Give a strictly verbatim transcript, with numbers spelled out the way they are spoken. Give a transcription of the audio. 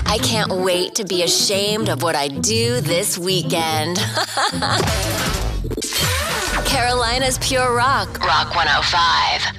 I can't wait to be ashamed of what I do this weekend. Carolina's Pure Rock. Rock one oh five.